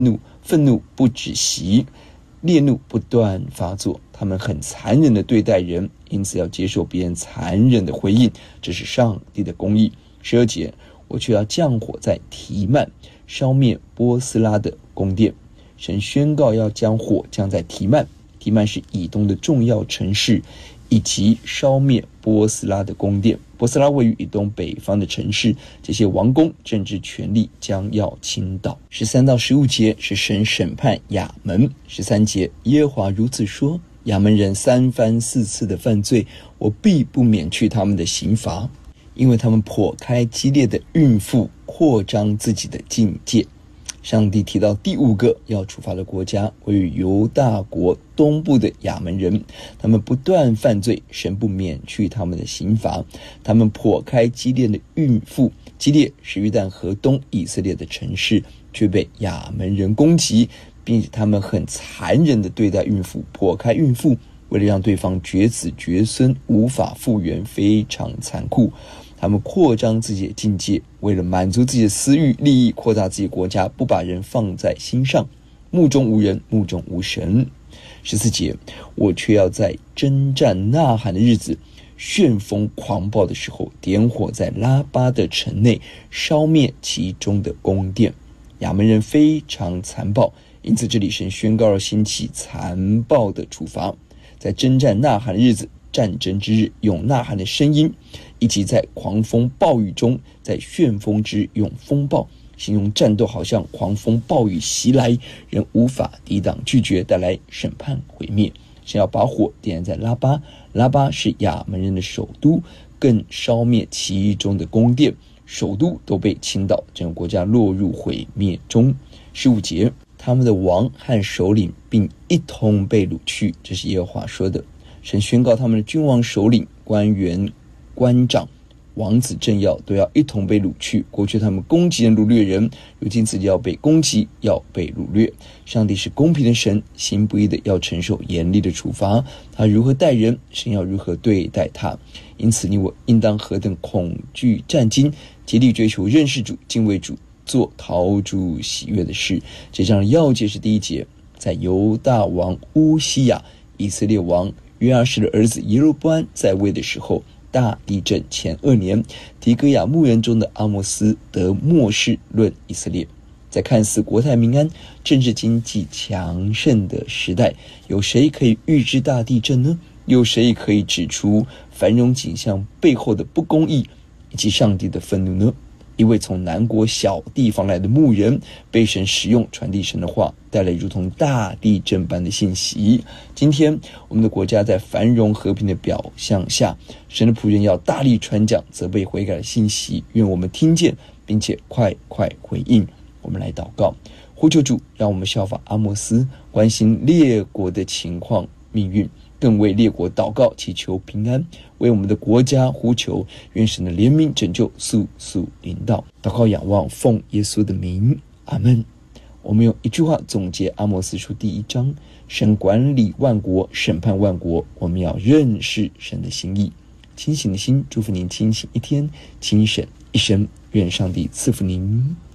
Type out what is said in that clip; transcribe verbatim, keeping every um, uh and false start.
怒，愤怒不止息，烈怒不断发作，他们很残忍的对待人，因此要接受别人残忍的回应，这是上帝的公义。十二节，我却要降火在提曼，烧灭波斯拉的宫殿。神宣告要将火降在提曼，提曼是以东的重要城市，以及烧灭波斯拉的宫殿。波斯拉位于以东北方的城市，这些王宫政治权力将要倾倒。十三到十五节是神审判亚门。十三节，耶和华如此说，亚门人三番四次的犯罪，我必不免去他们的刑罚，因为他们剖开激烈的孕妇，扩张自己的境界。上帝提到第五个要处罚的国家，位于犹大国东部的亚门人，他们不断犯罪，神不免去他们的刑罚。他们剖开基列的孕妇，基列是约旦河东以色列的城市，却被亚门人攻击，并且他们很残忍地对待孕妇，剖开孕妇，为了让对方绝子绝孙，无法复原，非常残酷。他们扩张自己的境界，为了满足自己的私欲利益，扩大自己的国家，不把人放在心上，目中无人，目中无神。十四节，我却要在征战呐喊的日子，旋风狂暴的时候，点火在拉巴的城内，烧灭其中的宫殿。亚门人非常残暴，因此这里神宣告了兴起残暴的处罚。在征战呐喊的日子，战争之日，用呐喊的声音，以及在狂风暴雨中，在旋风之用风暴，形容战斗好像狂风暴雨袭来，人无法抵挡拒绝，带来审判毁灭。神要把火点在拉巴，拉巴是亚门人的首都，更烧灭其中的宫殿，首都都被倾倒，整个国家落入毁灭中。十五节，他们的王和首领并一同被掳去，这是耶和华说的。神宣告他们的君王、首领、官员、官长、王子、政要都要一同被掳去。过去他们攻击人、掳掠人，如今自己要被攻击，要被掳掠。上帝是公平的神，行不义的要承受严厉的处罚。他如何待人，神要如何对待他。因此你我应当何等恐惧战兢，竭力追求认识主、敬畏主，做讨主喜悦的事。这章的要节是第一节，在犹大王乌西亚、以色列王约阿施的儿子耶罗波安在位的时候，大地震前二年，提格亚牧人中的阿摩斯得末世论以色列。在看似国泰民安、政治经济强盛的时代，有谁可以预知大地震呢？有谁可以指出繁荣景象背后的不公义以及上帝的愤怒呢？一位从南国小地方来的牧人，被神使用传递神的话，带来如同大地震般的信息。今天我们的国家在繁荣和平的表象下，神的仆人要大力传讲责备悔改的信息，愿我们听见并且快快回应。我们来祷告，呼求主，让我们效法阿摩斯，关心列国的情况命运，更为列国祷告，祈求平安，为我们的国家呼求，愿神的怜悯拯救速速临到。祷告仰望，奉耶稣的名，阿们。我们用一句话总结阿摩司书第一章：神管理万国，审判万国，我们要认识神的心意。清醒的心，祝福您清醒一天，清醒一生。愿上帝赐福您。